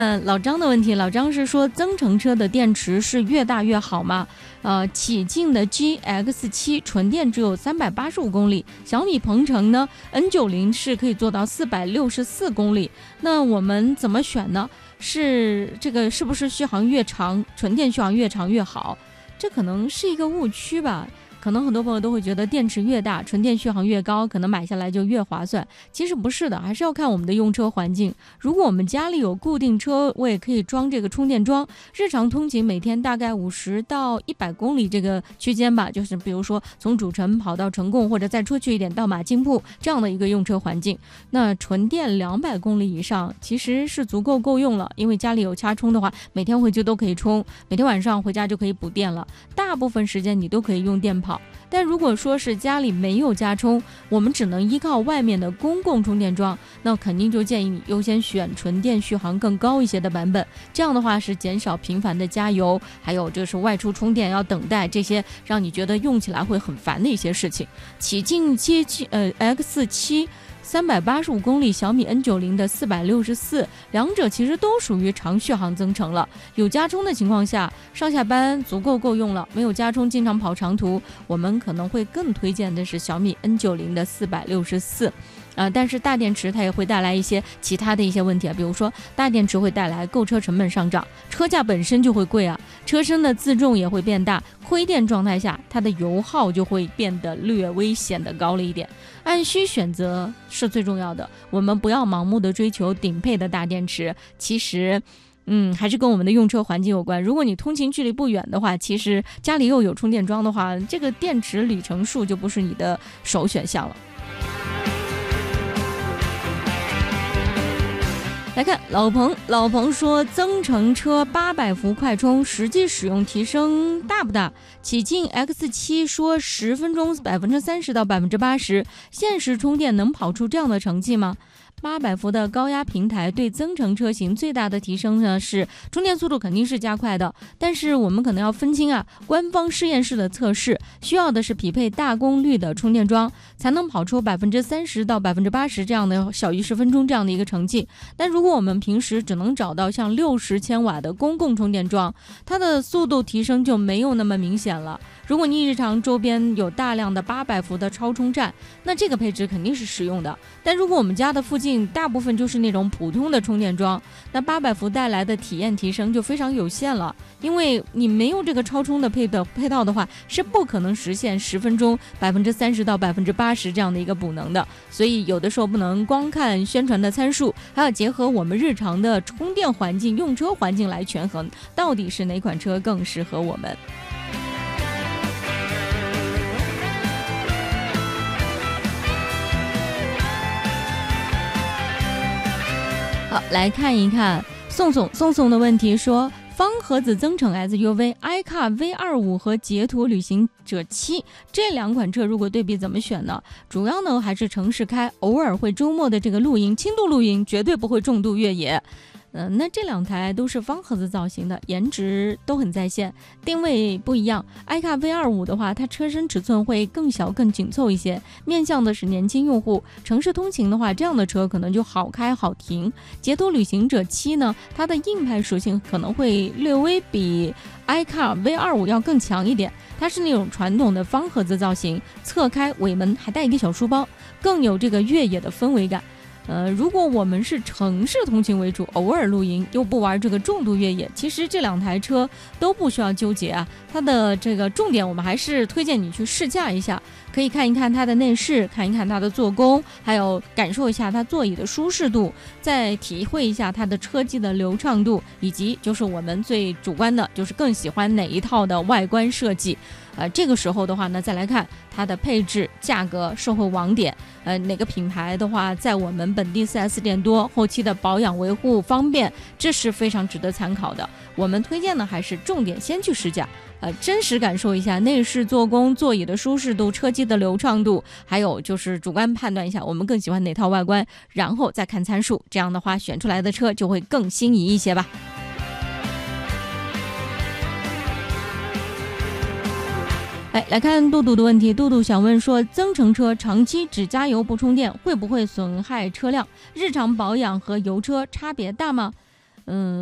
老张的问题，老张是说增程车的电池是越大越好吗？启进的 GX7 纯电只有385公里，小米鹏程呢 N90 是可以做到464公里。那我们怎么选呢？是这个是不是续航越长，纯电续航越长越好？这可能是一个误区吧。可能很多朋友都会觉得电池越大，纯电续航越高，可能买下来就越划算。其实不是的，还是要看我们的用车环境。如果我们家里有固定车位可以装这个充电桩，日常通勤每天大概50到100公里这个区间吧，就是比如说从主城跑到成贡，或者再出去一点到马金铺这样的一个用车环境，那纯电200公里以上其实是够用了。因为家里有掐充的话，每天回去都可以充，每天晚上回家就可以补电了，大部分时间你都可以用电跑。但如果说是家里没有加充，我们只能依靠外面的公共充电桩，那肯定就建议你优先选纯电续航更高一些的版本。这样的话是减少频繁的加油，还有就是外出充电要等待，这些让你觉得用起来会很烦的一些事情。启进X7 385公里，小米 N90 的464，两者其实都属于长续航增程了。有加充的情况下，上下班够用了；没有加充，经常跑长途，我们可能会更推荐的是小米 N90 的464。但是大电池它也会带来一些其他的一些问题啊，比如说大电池会带来购车成本上涨，车价本身就会贵啊，车身的自重也会变大，亏电状态下它的油耗就会变得略微显得高了一点。按需选择是最重要的，我们不要盲目的追求顶配的大电池，其实还是跟我们的用车环境有关。如果你通勤距离不远的话，其实家里又有充电桩的话，这个电池里程数就不是你的首选项了。来看老彭说，增程车800伏快充，实际使用提升大不大？启进 X7 说10分钟30%到80%，现实充电能跑出这样的成绩吗？800伏的高压平台对增程车型最大的提升呢，是充电速度肯定是加快的，但是我们可能要分清官方实验室的测试需要的是匹配大功率的充电桩，才能跑出30%到80%这样的小于10分钟这样的一个成绩。但如果我们平时只能找到像60千瓦的公共充电桩，它的速度提升就没有那么明显了。如果你日常周边有大量的800伏的超充站，那这个配置肯定是实用的。但如果我们家的附近大部分就是那种普通的充电桩，那800伏带来的体验提升就非常有限了，因为你没有这个超充的配套的话，是不可能实现10分钟30%到80%这样的一个补能的。所以有的时候不能光看宣传的参数，还要结合我们日常的充电环境、用车环境来权衡，到底是哪款车更适合我们。好，来看一看宋宋的问题说，方盒子增程 SUV iCar V25 和捷途旅行者7这两款车如果对比怎么选呢？主要呢还是城市开，偶尔会周末的这个露营，轻度露营，绝对不会重度越野。那这两台都是方盒子造型的，颜值都很在线，定位不一样。iCar V25 的话，它车身尺寸会更小更紧凑一些，面向的是年轻用户。城市通勤的话，这样的车可能就好开好停。捷途旅行者7呢，它的硬派属性可能会略微比iCar V25 要更强一点，它是那种传统的方盒子造型，侧开尾门还带一个小书包，更有这个越野的氛围感。如果我们是城市通勤为主，偶尔露营又不玩这个重度越野，其实这两台车都不需要纠结啊。它的这个重点我们还是推荐你去试驾一下，可以看一看它的内饰，看一看它的做工，还有感受一下它座椅的舒适度，再体会一下它的车机的流畅度，以及就是我们最主观的就是更喜欢哪一套的外观设计。这个时候的话呢，再来看它的配置、价格、售后网点，哪个品牌的话在我们本地 4S 店多，后期的保养维护方便，这是非常值得参考的。我们推荐呢还是重点先去试驾，真实感受一下内饰做工、座椅的舒适度、车机的流畅度，还有就是主观判断一下我们更喜欢哪套外观，然后再看参数，这样的话选出来的车就会更心仪一些吧。来看杜杜的问题，杜杜想问说，增程车长期只加油不充电会不会损害车辆？日常保养和油车差别大吗？ 嗯。